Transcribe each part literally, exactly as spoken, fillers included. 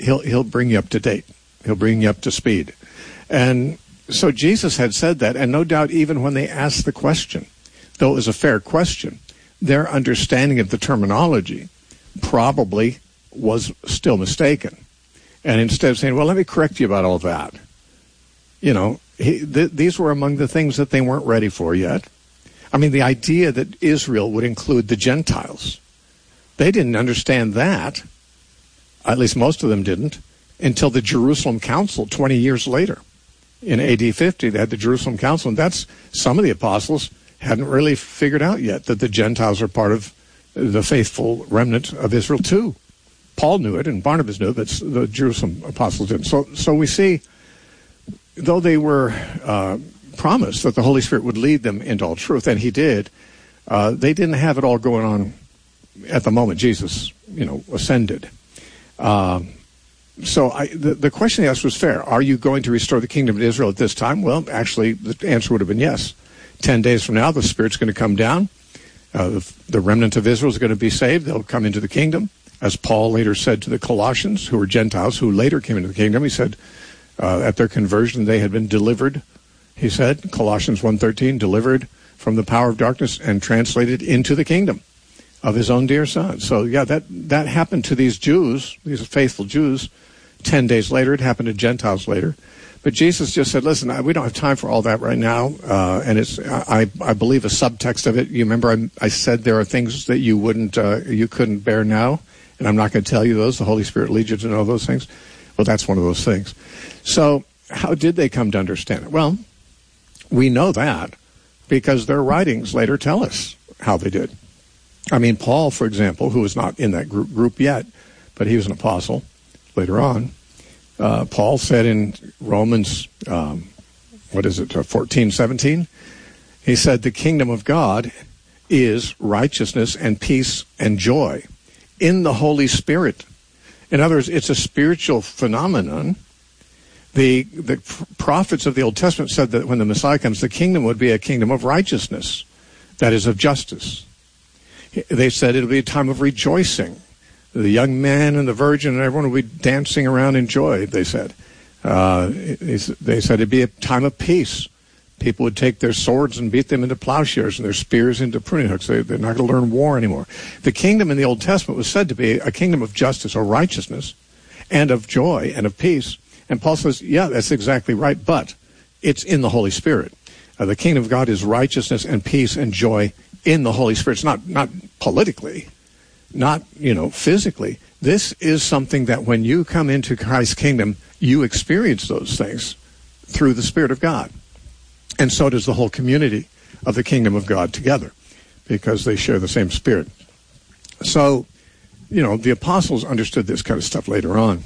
he'll he'll bring you up to date. He'll bring you up to speed. And so Jesus had said that, and no doubt even when they asked the question, though it was a fair question, their understanding of the terminology probably was still mistaken. And instead of saying, well, let me correct you about all that, you know, he, th- these were among the things that they weren't ready for yet. I mean, the idea that Israel would include the Gentiles, they didn't understand that, at least most of them didn't, until the Jerusalem Council twenty years later. In A D fifty, they had the Jerusalem Council, and that's some of the apostles hadn't really figured out yet that the Gentiles are part of the faithful remnant of Israel too. Paul knew it, and Barnabas knew it, but the Jerusalem apostles didn't. So, so we see, though they were uh, promised that the Holy Spirit would lead them into all truth, and he did, uh, they didn't have it all going on at the moment Jesus, you know, ascended. Uh, so I, the, the question they asked was fair. Are you going to restore the kingdom of Israel at this time? Well, actually, the answer would have been yes. Ten days from now, the Spirit's going to come down. Uh, the, the remnant of Israel is going to be saved. They'll come into the kingdom. As Paul later said to the Colossians, who were Gentiles, who later came into the kingdom, he said, uh, at their conversion, they had been delivered, he said, Colossians one thirteen, delivered from the power of darkness and translated into the kingdom of his own dear son. So, yeah, that, that happened to these Jews, these faithful Jews, ten days later. It happened to Gentiles later. But Jesus just said, listen, we don't have time for all that right now. Uh, and it's, I, I believe, a subtext of it. You remember I, I said there are things that you wouldn't, uh, you couldn't bear now. And I'm not going to tell you those. The Holy Spirit leads you to know those things. Well, that's one of those things. So how did they come to understand it? Well, we know that because their writings later tell us how they did. I mean, Paul, for example, who was not in that group, group yet, but he was an apostle later on. Uh, Paul said in Romans, um, what is it, fourteen, seventeen? He said, the kingdom of God is righteousness and peace and joy in the Holy Spirit. In other words, it's a spiritual phenomenon. The, the prophets of the Old Testament said that when the Messiah comes, the kingdom would be a kingdom of righteousness, that is, of justice. They said it would be a time of rejoicing. The young man and the virgin and everyone would be dancing around in joy, they said. Uh, they said it'd be a time of peace. People would take their swords and beat them into plowshares and their spears into pruning hooks. They, they're not going to learn war anymore. The kingdom in the Old Testament was said to be a kingdom of justice or righteousness and of joy and of peace. And Paul says, yeah, that's exactly right, but it's in the Holy Spirit. Uh, the kingdom of God is righteousness and peace and joy in the Holy Spirit. It's not, not politically, not, you know, physically. This is something that when you come into Christ's kingdom, you experience those things through the Spirit of God. And so does the whole community of the kingdom of God together, because they share the same Spirit. So, you know, the apostles understood this kind of stuff later on.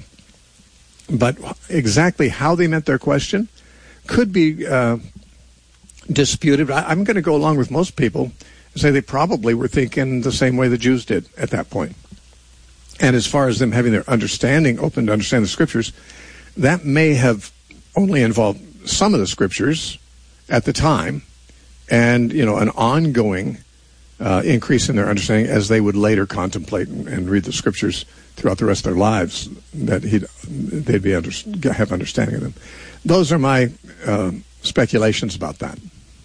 But exactly how they meant their question could be uh, disputed. I, I'm going to go along with most people and say they probably were thinking the same way the Jews did at that point. And as far as them having their understanding open to understand the Scriptures, that may have only involved some of the Scriptures at the time, and, you know, an ongoing uh, increase in their understanding as they would later contemplate and, and read the Scriptures throughout the rest of their lives, that he'd, they'd be under, have understanding of them. Those are my uh, speculations about that.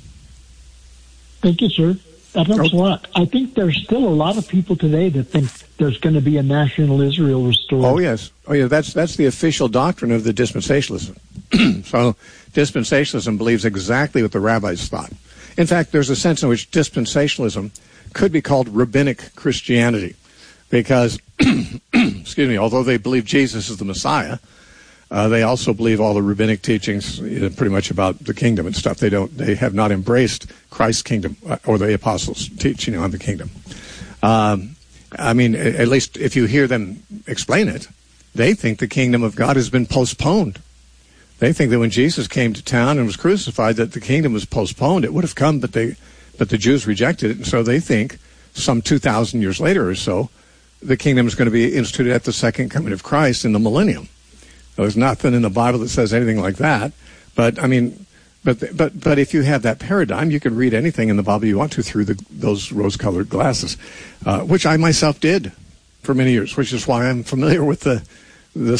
Thank you, sir. That helps a lot. I think there's still a lot of people today that think there's going to be a national Israel restored. Oh, yes. Oh, yeah. That's that's the official doctrine of the dispensationalism. So dispensationalism believes exactly what the rabbis thought. In fact, there's a sense in which dispensationalism could be called rabbinic Christianity, because, excuse me, although they believe Jesus is the Messiah, uh, they also believe all the rabbinic teachings, you know, pretty much about the kingdom and stuff. They don't. They have not embraced Christ's kingdom or the apostles' teaching on the kingdom. Um, I mean, at least if you hear them explain it, they think the kingdom of God has been postponed. They think that when Jesus came to town and was crucified, that the kingdom was postponed. It would have come, but they, but the Jews rejected it, and so they think some two thousand years later or so, the kingdom is going to be instituted at the second coming of Christ in the millennium. There's nothing in the Bible that says anything like that. But I mean, but but but if you have that paradigm, you can read anything in the Bible you want to through the, those rose-colored glasses, uh, which I myself did for many years, which is why I'm familiar with the